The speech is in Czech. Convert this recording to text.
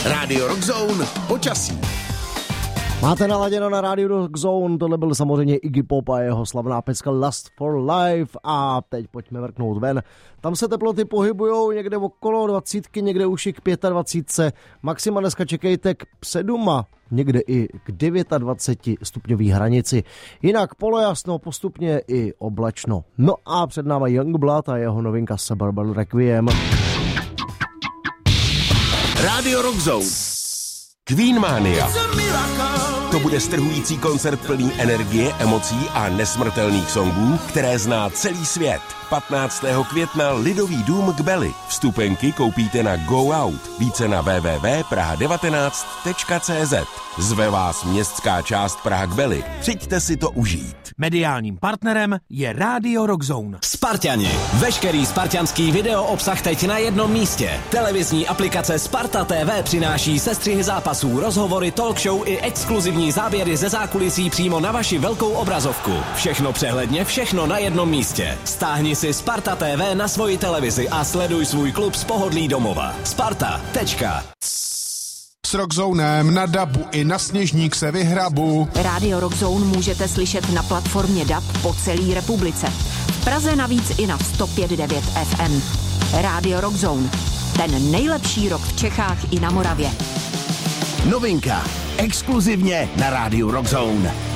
Radio Rock Zone počasí. Máte naladěno na Radio Rock Zone, tohle byl samozřejmě Iggy Pop a jeho slavná pecka Lust for Life a teď pojďme vrknout ven. Tam se teploty pohybujou někde okolo 20, někde už i k 25, maxima dneska čekejte k 7, někde i k 29 stupňový hranici. Jinak polojasno, postupně i oblačno. No a před náma Youngblood a jeho novinka Suburban Requiem. Radio Rock Zone. Queen Mania. To bude strhující koncert plný energie, emocí a nesmrtelných songů, které zná celý svět. 15. května Lidový dům k Beli. Vstupenky koupíte na Go Out. Více na www.praha19.cz. Zve vás městská část Praha k Beli. Přijďte si to užít. Mediálním partnerem je Radio Rock Zone. Sparťani. Veškerý spartianský video obsah teď na jednom místě. Televizní aplikace Sparta TV přináší sestřihy zápasů, rozhovory, talk show i exkluzivní záběry ze zákulisí přímo na vaši velkou obrazovku. Všechno přehledně, všechno na jednom místě. Stáhni si Sparta TV na svoji televizi a sleduj svůj klub z pohodlí domova. Sparta. S Rockzonem na dabu i na Sněžník se vyhrabu. Radio Rock Zone můžete slyšet na platformě DAB po celé republice. V Praze navíc i na 105.9 FM. Radio Rock Zone. Ten nejlepší rock v Čechách i na Moravě. Novinka. Exkluzivně na Radio Rock Zone.